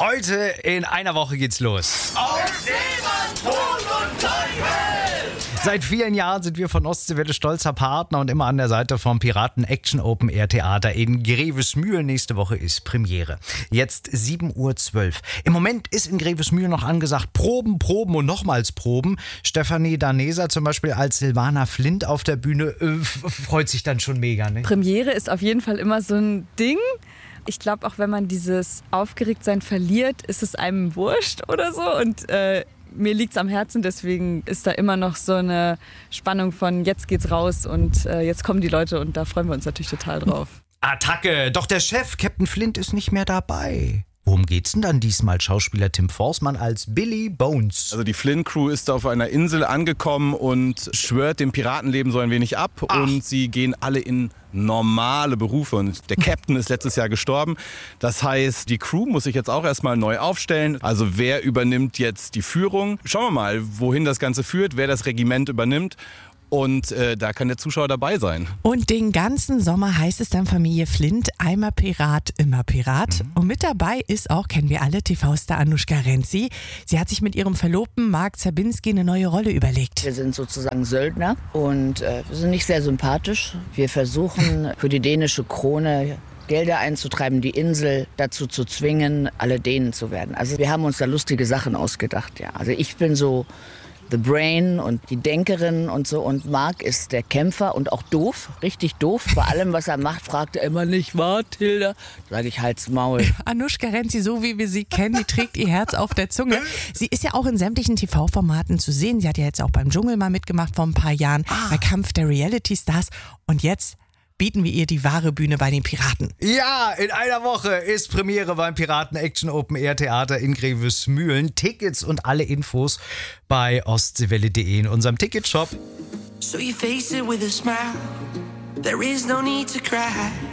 Heute in einer Woche geht's los. Aus Seemann, Tod und Teufel! Seit vielen Jahren sind wir von Ostseewelle stolzer Partner und immer an der Seite vom Piraten Action Open Air Theater in Grevesmühl. Nächste Woche ist Premiere. Jetzt 7:12 Uhr. Im Moment ist in Grevesmühl noch angesagt Proben, Proben und nochmals Proben. Stefanie Daneser zum Beispiel als Silvana Flint auf der Bühne freut sich dann schon mega, ne? Premiere ist auf jeden Fall immer so ein Ding. Ich glaube, auch wenn man dieses Aufgeregtsein verliert, ist es einem wurscht oder so. Und mir liegt es am Herzen, deswegen ist da immer noch so eine Spannung von jetzt geht's raus und jetzt kommen die Leute und da freuen wir uns natürlich total drauf. Attacke! Doch der Chef, Captain Flint, ist nicht mehr dabei. Worum geht's denn dann diesmal? Schauspieler Tim Forsmann als Billy Bones. Also die Flint-Crew ist auf einer Insel angekommen und schwört dem Piratenleben so ein wenig ab. Und sie gehen alle in normale Berufe. Und der Captain ist letztes Jahr gestorben. Das heißt, die Crew muss sich jetzt auch erstmal neu aufstellen. Also wer übernimmt jetzt die Führung? Schauen wir mal, wohin das Ganze führt, wer das Regiment übernimmt. Und da kann der Zuschauer dabei sein. Und den ganzen Sommer heißt es dann Familie Flint, einmal Pirat, immer Pirat. Und mit dabei ist auch, kennen wir alle, TV-Star Anushka Renzi. Sie hat sich mit ihrem Verlobten Mark Zerbinski eine neue Rolle überlegt. Wir sind sozusagen Söldner und wir sind nicht sehr sympathisch. Wir versuchen für die dänische Krone Gelder einzutreiben, die Insel dazu zu zwingen, alle Dänen zu werden. Also wir haben uns da lustige Sachen ausgedacht. Ja. Also ich bin so the brain und die Denkerin und so. Und Mark ist der Kämpfer und auch doof, richtig doof. Bei allem, was er macht, fragt er immer nicht, wahr, Tilda? Sage ich, halt's Maul. Anushka Renzi, so wie wir sie kennen, die trägt ihr Herz auf der Zunge. Sie ist ja auch in sämtlichen TV-Formaten zu sehen. Sie hat ja jetzt auch beim Dschungel mal mitgemacht vor ein paar Jahren, bei Kampf der Reality-Stars. Und jetzt bieten wir ihr die wahre Bühne bei den Piraten. Ja, in einer Woche ist Premiere beim Piraten Action Open Air Theater in Grevesmühlen. Tickets und alle Infos bei ostseewelle.de in unserem Ticketshop. So you face it with a smile. There is no need to cry.